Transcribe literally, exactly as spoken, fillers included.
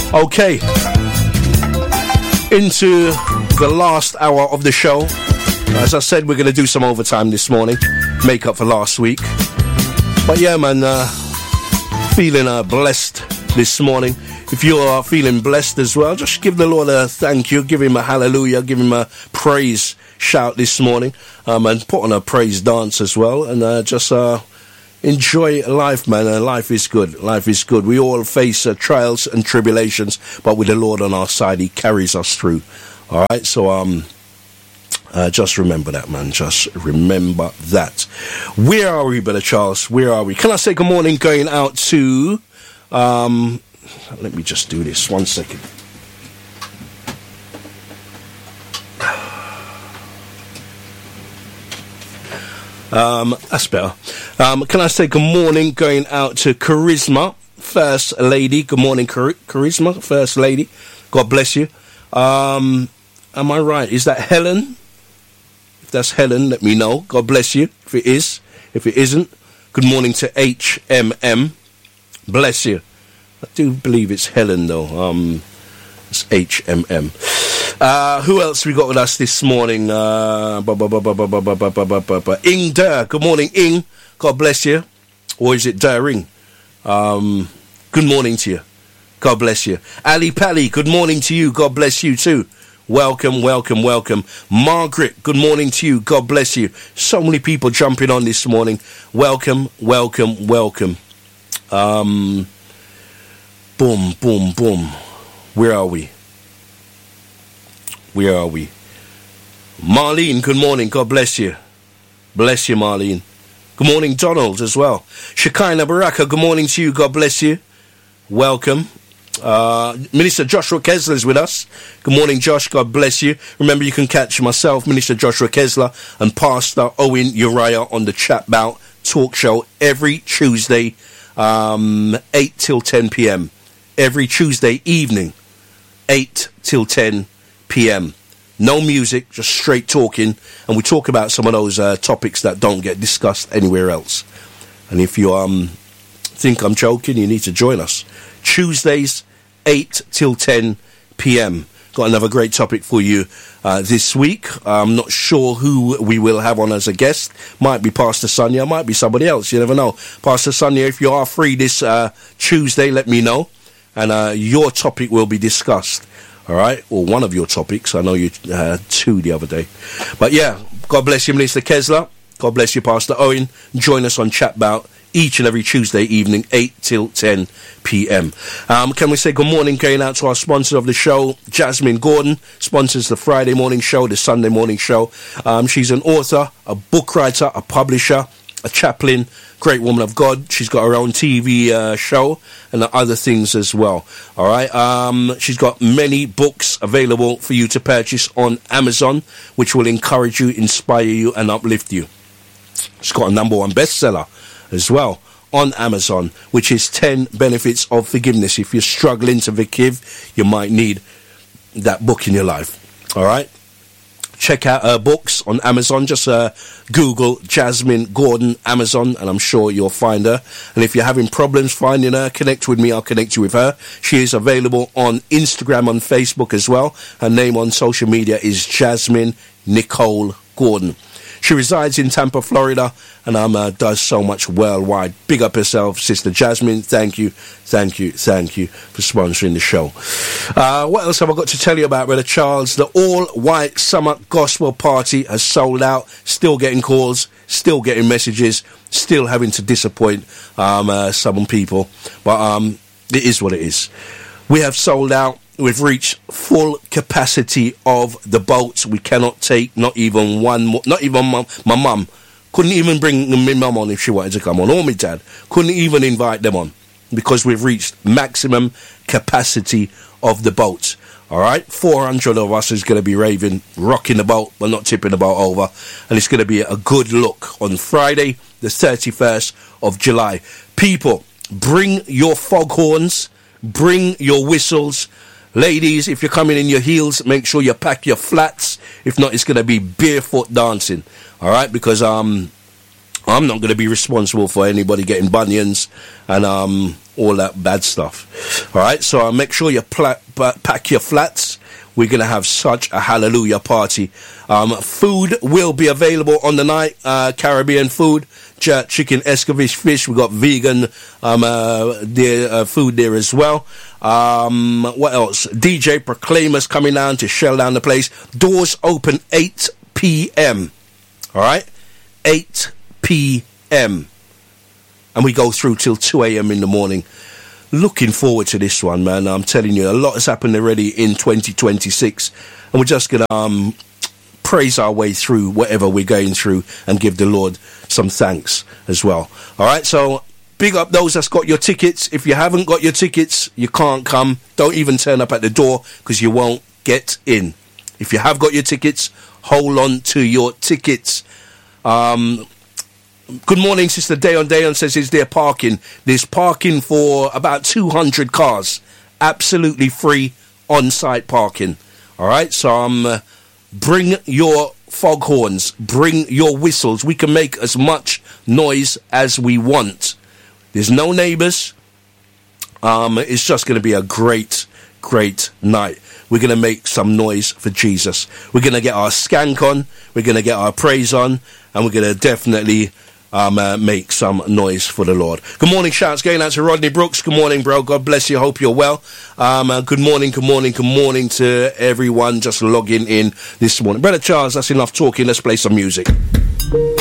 Okay, into the last hour of the show. As I said, we're going to do some overtime this morning, make up for last week. But yeah, man, uh, feeling uh, blessed this morning. If you are feeling blessed as well, just give the Lord a thank you, give him a hallelujah, give him a praise shout this morning, um, and put on a praise dance as well, and uh, just uh, enjoy life, man. Uh, life is good. Life is good. We all face uh, trials and tribulations, but with the Lord on our side, he carries us through. All right, so um, uh, just remember that, man. Just remember that. Where are we, Brother Charles? Where are we? Can I say good morning going out to... Um, let me just do this. One second. Um, that's better. Um, can I say good morning going out to Charisma, First Lady. Good morning, Char- Charisma, First Lady. God bless you. Um, am I right? Is that Helen? If that's Helen, let me know. God bless you. If it is. If it isn't, good morning to H M M. Bless you. I do believe it's Helen, though. Um, it's H M M. Uh, who else we got with us this morning? Uh, Ing Der. Good morning, Ing. God bless you. Or is it Daring? Um, good morning to you. God bless you. Ali Pally, good morning to you. God bless you too. Welcome, welcome, welcome. Margaret, good morning to you. God bless you. So many people jumping on this morning. Welcome, welcome, welcome. Um... Boom, boom, boom. Where are we? Where are we? Marlene, good morning. God bless you. Bless you, Marlene. Good morning, Donald, as well. Shekinah Baraka, good morning to you. God bless you. Welcome. Uh, Minister Joshua Kessler is with us. Good morning, Josh. God bless you. Remember, you can catch myself, Minister Joshua Kessler, and Pastor Owen Uriah on the Chat Bout Talk Show every Tuesday, um, eight till ten p.m. Every Tuesday evening, eight till ten p.m. No music, just straight talking, and we talk about some of those uh, topics that don't get discussed anywhere else. And if you um think I'm joking, you need to join us. Tuesdays, eight till ten p.m. Got another great topic for you uh, this week. I'm not sure who we will have on as a guest. Might be Pastor Sonia, might be somebody else. You never know. Pastor Sonia, if you are free this uh, Tuesday, let me know. And uh, your topic will be discussed, all right? Or one of your topics. I know you had uh, two the other day. But yeah, God bless you, Minister Kessler. God bless you, Pastor Owen. Join us on Chat Bout each and every Tuesday evening, eight till ten p.m. Um, can we say good morning going out to our sponsor of the show, Jasmine Gordon, sponsors the Friday morning show, the Sunday morning show. Um, she's an author, a book writer, a publisher, a chaplain, great woman of God. She's got her own T V uh, show and other things as well. All right. Um, she's got many books available for you to purchase on Amazon, which will encourage you, inspire you, and uplift you. She's got a number one bestseller as well on Amazon, which is ten Benefits of Forgiveness. If you're struggling to forgive, you might need that book in your life. All right. Check out her books on Amazon. Just uh, Google Jasmine Gordon Amazon, and I'm sure you'll find her. And if you're having problems finding her, connect with me. I'll connect you with her. She is available on Instagram and Facebook as well. Her name on social media is Jasmine Nicole Gordon. She resides in Tampa, Florida, and um, uh, does so much worldwide. Big up herself, Sister Jasmine. Thank you, thank you, thank you for sponsoring the show. Uh, what else have I got to tell you about, Brother Charles? The all-white summer gospel party has sold out. Still getting calls, still getting messages, still having to disappoint um, uh, some people. But um, it is what it is. We have sold out. We've reached full capacity of the boats. We cannot take not even one more, not even my, my mum. Couldn't even bring my mum on if she wanted to come on, or my dad. Couldn't even invite them on because we've reached maximum capacity of the boat. All right, four hundred of us is going to be raving, rocking the boat, but not tipping the boat over. And it's going to be a good look on Friday, the thirty-first of July. People, bring your foghorns, bring your whistles. Ladies, if you're coming in your heels, make sure you pack your flats. If not, it's going to be barefoot dancing. All right, because um, I'm not going to be responsible for anybody getting bunions and um, all that bad stuff. All right, so uh, make sure you pla- pack your flats. We're going to have such a hallelujah party. Um, food will be available on the night, uh, Caribbean food, ch- chicken, escovitch, fish. We've got vegan um, uh, there, uh, food there as well. Um, what else? D J Proclaimers coming down to shell down the place. Doors open eight p.m. All right? eight p.m. And we go through till two a.m. in the morning. Looking forward to this one, man. I'm telling you, a lot has happened already in twenty twenty-six. And we're just going to um, praise our way through whatever we're going through and give the Lord some thanks as well. All right, so big up those that's got your tickets. If you haven't got your tickets, you can't come. Don't even turn up at the door because you won't get in. If you have got your tickets, hold on to your tickets. Um... Good morning, Sister Dayon. Dayon says, is there parking? There's parking for about two hundred cars. Absolutely free on-site parking. All right, so um, uh, bring your foghorns. Bring your whistles. We can make as much noise as we want. There's no neighbours. Um, it's just going to be a great, great night. We're going to make some noise for Jesus. We're going to get our skank on. We're going to get our praise on. And we're going to definitely... Um, uh, make some noise for the Lord. Good morning, shouts going out to Rodney Brooks. Good morning, bro. God bless you. Hope you're well. Um, uh, good morning, good morning, good morning to everyone just logging in this morning. Brother Charles, that's enough talking. Let's play some music.